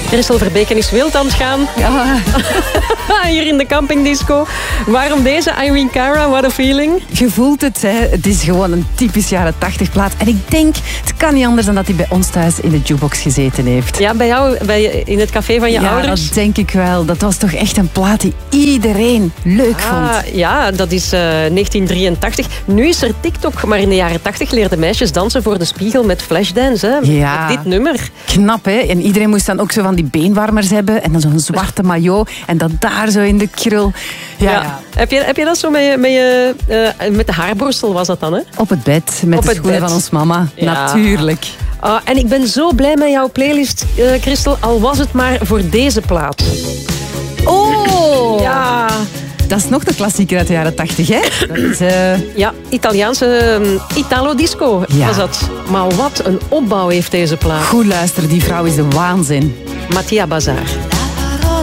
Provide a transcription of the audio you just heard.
Christel Verbeken is wild aan het gaan. Ja. Hier in de campingdisco. Waarom deze Irene Cara? What a feeling. Je voelt het, hè. Het is gewoon een typisch jaren 80 plaat. En ik denk, het kan niet anders dan dat hij bij ons thuis in de jukebox gezeten heeft. Ja, bij jou in het café van je ouders? Ja, dat denk ik wel. Dat was toch echt een plaat die iedereen leuk vond. Ja, dat is 1983. Nu is er TikTok, maar in de jaren 80 leerden meisjes dansen voor de spiegel met Flashdance. Hè? Ja. Met dit nummer. Knap, hè? En iedereen moest dan ook zo van die beenwarmers hebben. En dan zo'n zwarte maillot. En dat daar zo in de krul. Ja. Heb je dat zo met de haarborstel was dat dan, hè? Op het bed, met de schoenen van ons mama. Ja. Natuurlijk. En ik ben zo blij met jouw playlist, Christel. Al was het maar voor deze plaat. Oh! Ja. Dat is nog de klassieker uit de jaren 80, hè? Dat is, Ja, Italiaanse Italo-disco was dat. Maar wat een opbouw heeft deze plaat. Goed luisteren, die vrouw is de waanzin. Mattia Bazar.